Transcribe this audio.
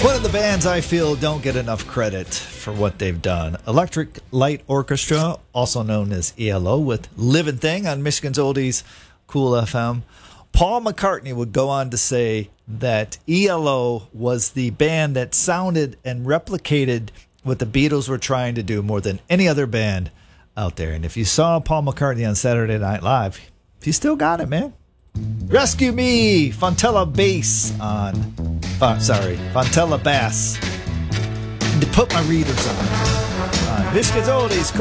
One of the bands I feel don't get enough credit for what they've done. Electric Light Orchestra, also known as ELO, with Living Thing on Michigan's Oldies, Cool FM. Paul McCartney would go on to say that ELO was the band that sounded and replicated what the Beatles were trying to do more than any other band out there. And if you saw Paul McCartney on Saturday Night Live, he still got it, man. Rescue Me, Fontella Bass on, Fontella Bass. And to put my readers on Michigan's Oldies,